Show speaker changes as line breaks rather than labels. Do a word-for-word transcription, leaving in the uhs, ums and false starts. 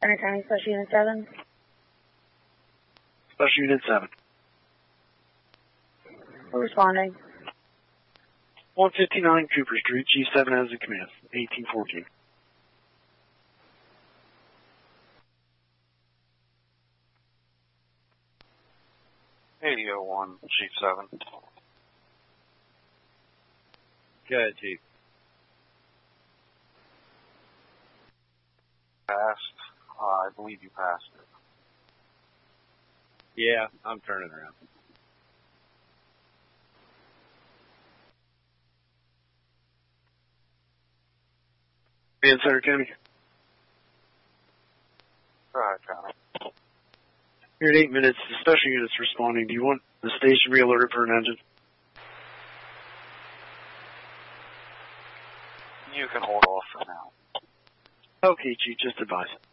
Center County Special Unit seven.
Special Unit seven.
We're responding.
one fifty-nine Cooper Street, G seven has the command, eighteen fourteen.
eighty oh one, Chief seven.
Go ahead, Chief.
Passed. Uh, I believe you passed it.
Yeah, I'm turning around.
And Center County.
Go ahead, County.
Here at eight minutes, the special unit's responding. Do you want the station re-alerted for an engine?
You can hold off for now.
Okay, Chief, just advise.